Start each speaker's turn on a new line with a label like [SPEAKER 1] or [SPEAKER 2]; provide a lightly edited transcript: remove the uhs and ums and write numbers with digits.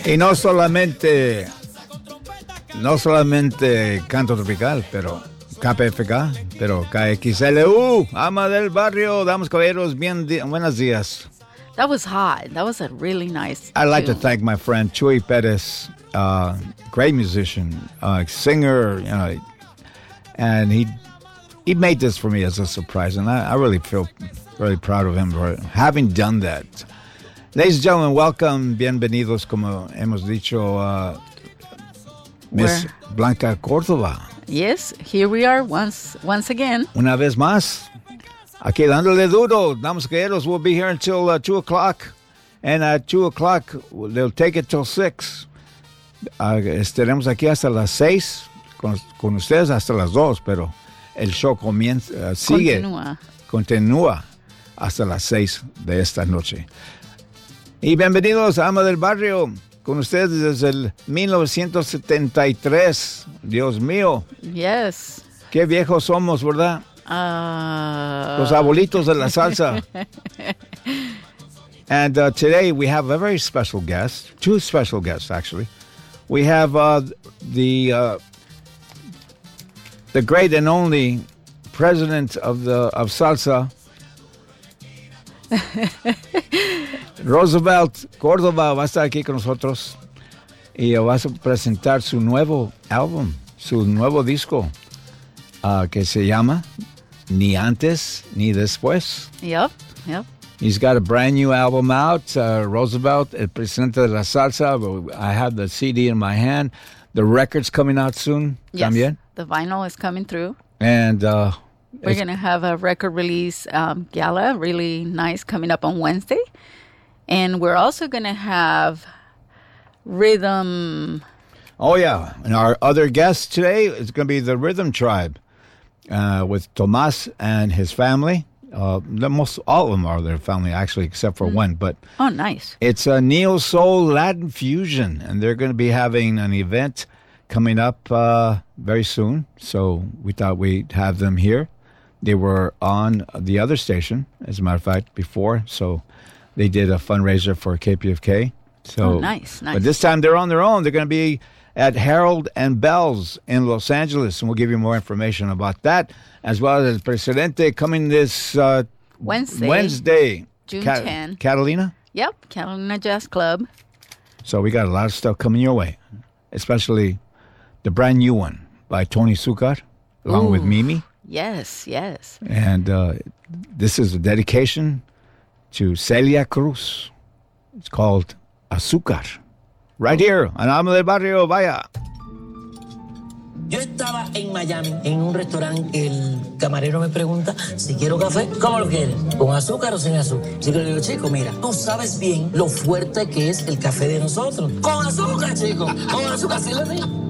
[SPEAKER 1] Y no solamente canto tropical, pero KPFK, pero KXLU, Ama del Barrio, damas caballeros, buenos días.
[SPEAKER 2] That was hot. That was a really nice
[SPEAKER 1] I'd like to
[SPEAKER 2] tune.
[SPEAKER 1] thank my friend Chuy Perez, great musician, singer, and he made this for me as a surprise, and I really feel really proud of him for having done that. Ladies and gentlemen, welcome, bienvenidos, como hemos dicho, Miss Blanca Cordova.
[SPEAKER 2] Yes, here we are once again.
[SPEAKER 1] Una vez más, aquí dándole duro, damas caballeros. We'll be here until 2 o'clock, and at 2 o'clock, they'll take it till 6. Estaremos aquí hasta las 6, con ustedes hasta las 2, pero el show continúa hasta las 6 de esta noche. Y bienvenidos a Ama del Barrio, con ustedes desde el 1973. Dios mío.
[SPEAKER 2] Yes.
[SPEAKER 1] Qué viejos somos, ¿verdad? Los abuelitos de la salsa. And today we have a very special guest, two special guests actually. We have the great and only president of salsa, Roosevelt Cordova, va a estar aquí con nosotros y va a presentar su nuevo álbum, su nuevo disco, que se llama Ni Antes Ni Después.
[SPEAKER 2] Yep.
[SPEAKER 1] He's got a brand new album out, Roosevelt, el presidente de la salsa. I have the CD in my hand. The record's coming out soon.
[SPEAKER 2] Yes,
[SPEAKER 1] También.
[SPEAKER 2] the vinyl is coming through.
[SPEAKER 1] And
[SPEAKER 2] we're going to have a record release gala, really nice, coming up on Wednesday. And we're also going to have rhythm. Oh,
[SPEAKER 1] yeah. And our other guest today is going to be the Rhythm Tribe with Tomas and his family. All of them are their family, actually, except for one. But
[SPEAKER 2] oh, nice.
[SPEAKER 1] It's a neo-soul Latin fusion, and they're going to be having an event coming up very soon. So we thought we'd have them here. They were on the other station, as a matter of fact, before. So they did a fundraiser for KPFK. So,
[SPEAKER 2] nice.
[SPEAKER 1] But this time they're on their own. They're going to be at Harold and Bell's in Los Angeles, and we'll give you more information about that, as well as Presidente coming this Wednesday.
[SPEAKER 2] June 10.
[SPEAKER 1] Catalina?
[SPEAKER 2] Yep, Catalina Jazz Club.
[SPEAKER 1] So we got a lot of stuff coming your way, especially the brand new one by Tony Zucker, along with Mimi.
[SPEAKER 2] Yes.
[SPEAKER 1] And this is a dedication to Celia Cruz. It's called Azúcar. Right here, on Ama del Barrio, vaya.
[SPEAKER 3] Yo estaba en Miami, en un restaurante. El camarero me pregunta si quiero café. ¿Cómo lo quieres? ¿Con azúcar o sin azúcar? Yo le digo, chico, mira, tú sabes bien lo fuerte que es el café de nosotros. Con azúcar, chico. Con azúcar, sí le digo.